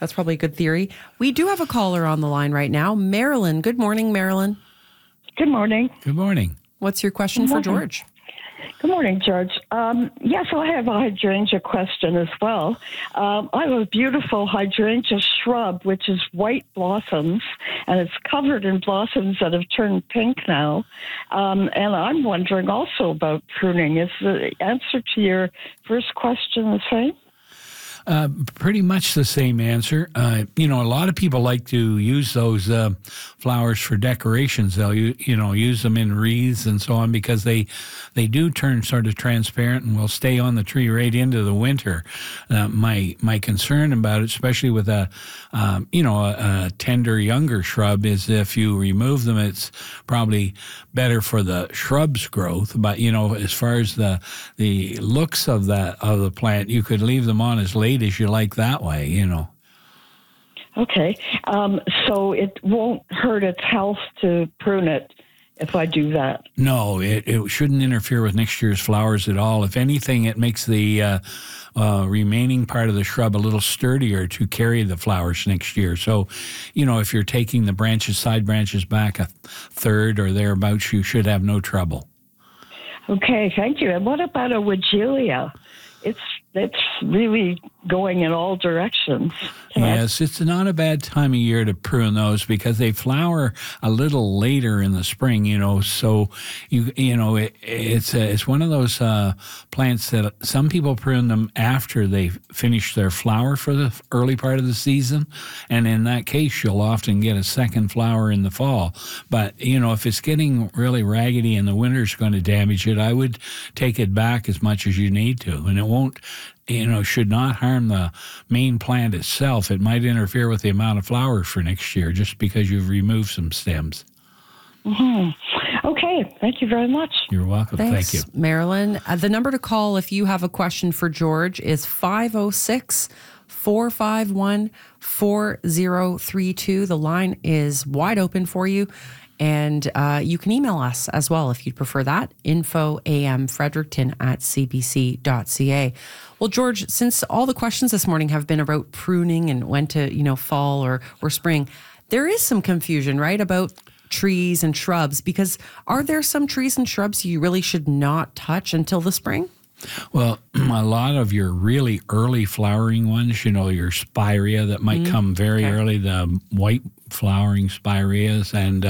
That's probably a good theory. We do have a caller on the line right now. Marilyn. Good morning, Marilyn. Good morning. Good morning. What's your question for George? Good morning, George. Yes, I have a hydrangea question as well. I have a beautiful hydrangea shrub, which is white blossoms, and it's covered in blossoms that have turned pink now. And I'm wondering also about pruning. Is the answer to your first question the same? Pretty much the same answer. A lot of people like to use those flowers for decorations. They'll use them in wreaths and so on because they do turn sort of transparent and will stay on the tree right into the winter. My concern about it, especially with a tender younger shrub, is if you remove them, it's probably better for the shrub's growth. But as far as the looks of the plant, you could leave them on as late as you like that way, Okay. So it won't hurt its health to prune it if I do that? No, it shouldn't interfere with next year's flowers at all. If anything, it makes the remaining part of the shrub a little sturdier to carry the flowers next year. So, if you're taking the side branches back a third or thereabouts, you should have no trouble. Okay, thank you. And what about a Weigela? It's really going in all directions. Yes, it's not a bad time of year to prune those because they flower a little later in the spring, so it's one of those plants that some people prune them after they finish their flower for the early part of the season, and in that case you'll often get a second flower in the fall. But if it's getting really raggedy and the winter's going to damage it, I would take it back as much as you need to, and it won't should not harm the main plant itself. It might interfere with the amount of flowers for next year just because you've removed some stems. Mm-hmm. Okay, thank you very much. You're welcome. Thanks, Thank you. Marilyn. The number to call if you have a question for George is 506-451-4032. The line is wide open for you. And you can email us as well if you'd prefer that, info.amfrederickton@cbc.ca. Well, George, since all the questions this morning have been about pruning and when to, fall or spring, there is some confusion, right, about trees and shrubs, because are there some trees and shrubs you really should not touch until the spring? Well, a lot of your really early flowering ones, your spirea that might come very early, the white flowering spireas, and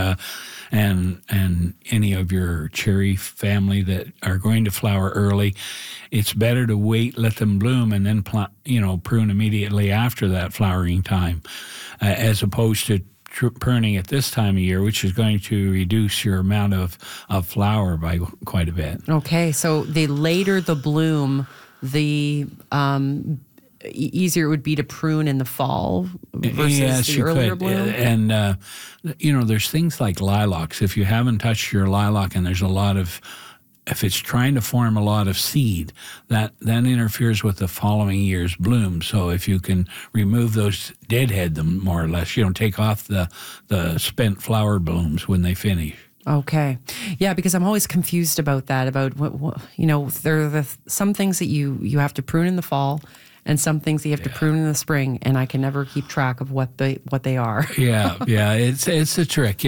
any of your cherry family that are going to flower early, it's better to wait, let them bloom, and then prune immediately after that flowering time, as opposed to pruning at this time of year, which is going to reduce your amount of flower by quite a bit. Okay, so the later the bloom, the easier it would be to prune in the fall versus the earlier bloom? And, there's things like lilacs. If you haven't touched your lilac and there's a lot of if it's trying to form a lot of seed, that interferes with the following year's bloom. So if you can remove those, deadhead them more or less, take off the spent flower blooms when they finish. Okay. Yeah, because I'm always confused about that, about what there are some things that you have to prune in the fall and some things that you have to prune in the spring, and I can never keep track of what they are. Yeah, it's a trick.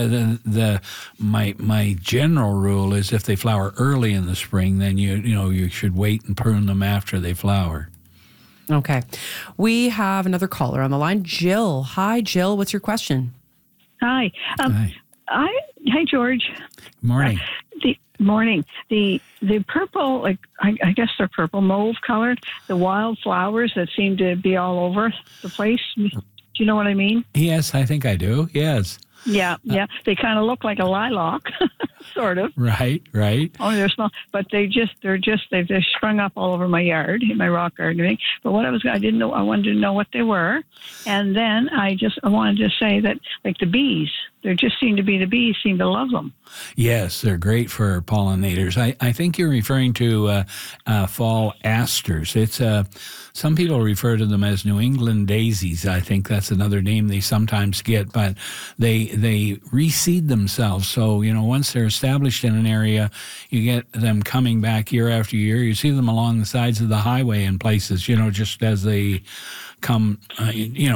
My general rule is if they flower early in the spring, then you should wait and prune them after they flower. Okay. We have another caller on the line, Jill. Hi, Jill. What's your question? Hi. Hi. Hi, George. Morning. Morning. The purple, I guess they're purple, mauve colored, the wild flowers that seem to be all over the place. Do you know what I mean? Yes, I think I do. Yes. Yeah. They kind of look like a lilac, sort of. Right. Oh, they're small, but they've just sprung up all over my yard, in my rock gardening. But I wanted to know what they were, and then I wanted to say that, like the bees, the bees seem to love them. Yes, they're great for pollinators. I think you're referring to fall asters. It's some people refer to them as New England daisies. I think that's another name they sometimes get, but they reseed themselves. So, once they're established in an area, you get them coming back year after year. You see them along the sides of the highway in places, just as they come,